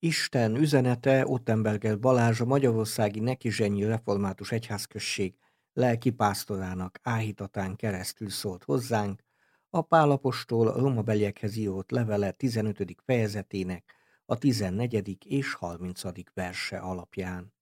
Isten üzenete Ottenberger Balázs, a Magyarországi Nekizsenyi Református Egyházközség lelkipásztorának áhítatán keresztül szólt hozzánk a Pál apostol a Rómabeliekhez írott levele 15. fejezetének a 14. és 30. verse alapján.